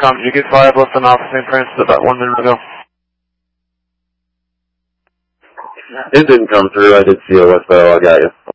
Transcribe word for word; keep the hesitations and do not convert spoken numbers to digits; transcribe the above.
com. Did you get five less than office Saint Francis about one minute ago? It didn't come through. I did see a west, though. I got you.